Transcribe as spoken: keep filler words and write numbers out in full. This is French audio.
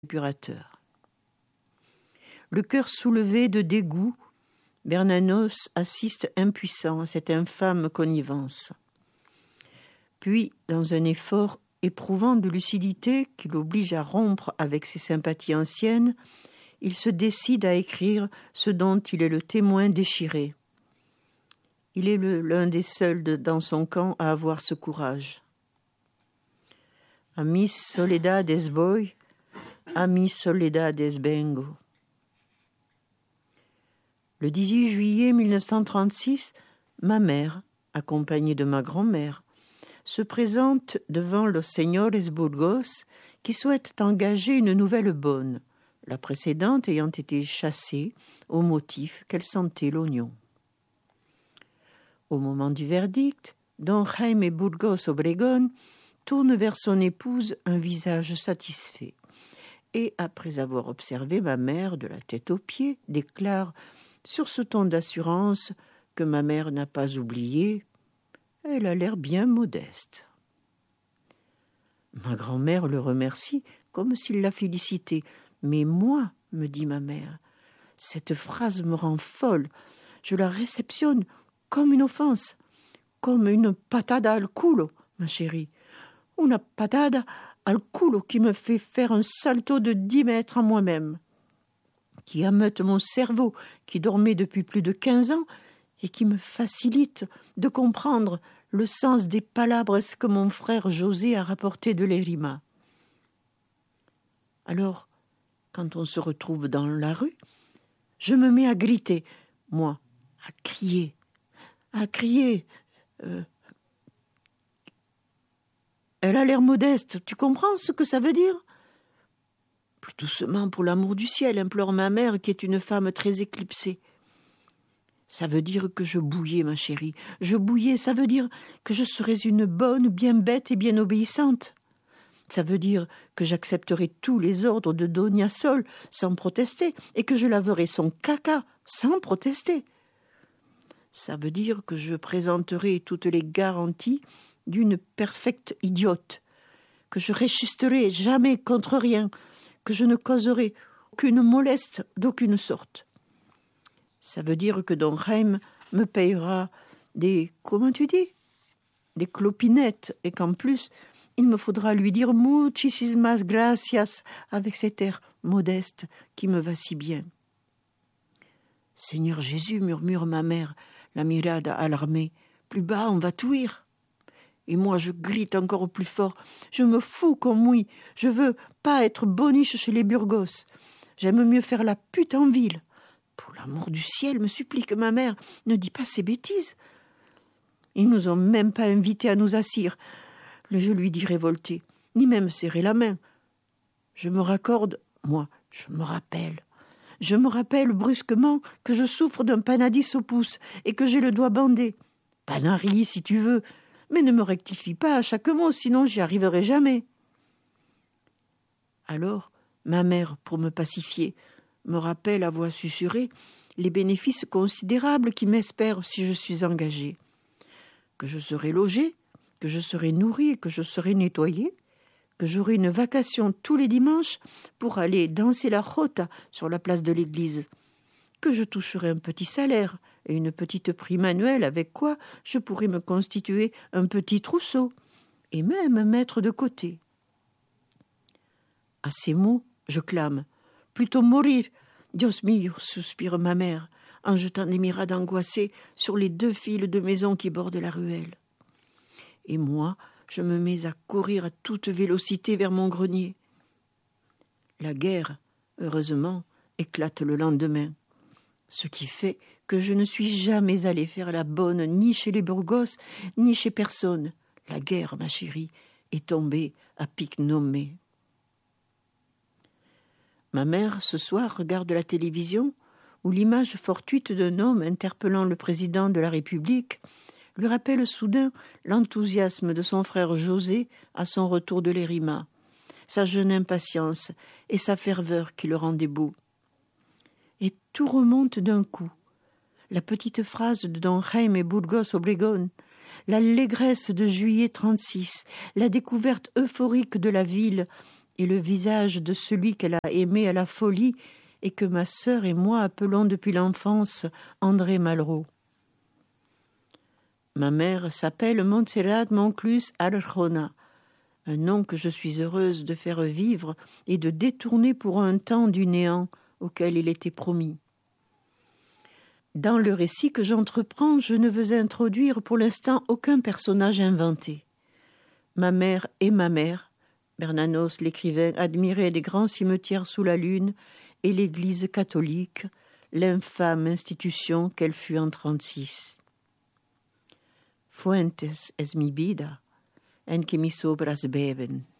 épurateur. Le cœur soulevé de dégoût, Bernanos assiste impuissant à cette infâme connivence. Puis, dans un effort éprouvant de lucidité qui l'oblige à rompre avec ses sympathies anciennes, il se décide à écrire ce dont il est le témoin déchiré. Il est le, l'un des seuls de, dans son camp à avoir ce courage. A mis soledades voy, a mis soledades vengo. Le dix-huit juillet mille neuf cent trente-six, ma mère, accompagnée de ma grand-mère, se présente devant los señores Burgos qui souhaitent engager une nouvelle bonne, la précédente ayant été chassée au motif qu'elle sentait l'oignon. Au moment du verdict, don Jaime Burgos Obregón tourne vers son épouse un visage satisfait et, après avoir observé ma mère de la tête aux pieds, déclare sur ce ton d'assurance que ma mère n'a pas oublié, elle a l'air bien modeste. Ma grand-mère le remercie comme s'il la félicitait. Mais moi, me dit ma mère, cette phrase me rend folle. Je la réceptionne comme une offense, comme une patada al culo, ma chérie. Una patada al culo qui me fait faire un salto de dix mètres en moi-même, qui ameute mon cerveau qui dormait depuis plus de quinze ans et qui me facilite de comprendre le sens des palabres que mon frère José a rapportées de l'Érima. Alors, quand on se retrouve dans la rue, je me mets à griter, moi, à crier, à crier. Euh, Elle a l'air modeste, tu comprends ce que ça veut dire ? Plus doucement, pour l'amour du ciel, implore ma mère, qui est une femme très éclipsée. Ça veut dire que je bouillais, ma chérie. Je bouillais, ça veut dire que je serais une bonne, bien bête et bien obéissante. Ça veut dire que j'accepterai tous les ordres de Doña Sol sans protester et que je laverai son caca sans protester. Ça veut dire que je présenterai toutes les garanties d'une perfecte idiote, que je résisterai jamais contre rien, que je ne causerai aucune moleste d'aucune sorte. Ça veut dire que don Jaime me payera des, comment tu dis, des clopinettes et qu'en plus, il me faudra lui dire muchísimas gracias avec cet air modeste qui me va si bien. Seigneur Jésus, murmure ma mère, la mirada alarmée, plus bas, on va touir. Et moi, je grite encore plus fort. Je me fous comme oui. Je veux pas être boniche chez les Burgos. J'aime mieux faire la pute en ville. Pour l'amour du ciel, me supplique ma mère, ne dis pas ces bêtises. Ils nous ont même pas invités à nous assire. Je lui dis révolté, ni même serrer la main. Je me raccorde, moi, je me rappelle. Je me rappelle brusquement que je souffre d'un panadis au pouce et que j'ai le doigt bandé. Panari, si tu veux, mais ne me rectifie pas à chaque mot, sinon j'y arriverai jamais. Alors, ma mère, pour me pacifier, me rappelle à voix susurrée les bénéfices considérables qui m'espèrent si je suis engagée. Que je serai logée, que je serai nourrie et que je serai nettoyée, que j'aurai une vacation tous les dimanches pour aller danser la jota sur la place de l'église, que je toucherai un petit salaire et une petite prime annuelle avec quoi je pourrai me constituer un petit trousseau et même mettre de côté. À ces mots, je clame « Plutôt mourir !»« Dios mio !» suspire ma mère, en jetant des mirades angoissées sur les deux files de maisons qui bordent la ruelle. Et moi, je me mets à courir à toute vélocité vers mon grenier. La guerre, heureusement, éclate le lendemain, ce qui fait que je ne suis jamais allée faire la bonne ni chez les Burgos, ni chez personne. La guerre, ma chérie, est tombée à pic nommé. Ma mère, ce soir, regarde la télévision où l'image fortuite d'un homme interpellant le président de la République lui rappelle soudain l'enthousiasme de son frère José à son retour de l'Érima, sa jeune impatience et sa ferveur qui le rendaient beau. Et tout remonte d'un coup. La petite phrase de don Jaime Burgos Obregón, l'allégresse de juillet trente-six, la découverte euphorique de la ville et le visage de celui qu'elle a aimé à la folie et que ma sœur et moi appelons depuis l'enfance André Malraux. Ma mère s'appelle Montserrat Monclús Arjona, un nom que je suis heureuse de faire vivre et de détourner pour un temps du néant auquel il était promis. Dans le récit que j'entreprends, je ne veux introduire pour l'instant aucun personnage inventé. Ma mère est ma mère. Bernanos, l'écrivain, admirait des grands cimetières sous la lune et l'Église catholique, l'infâme institution qu'elle fut en trente-six. Fuentes es mi vida, en que mis obras beben.